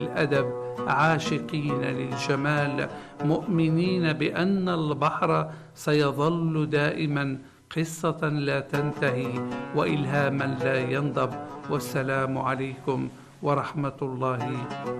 الأدب، عاشقين للجمال، مؤمنين بأن البحر سيظل دائما قصة لا تنتهي وإلهاما لا ينضب. والسلام عليكم ورحمة الله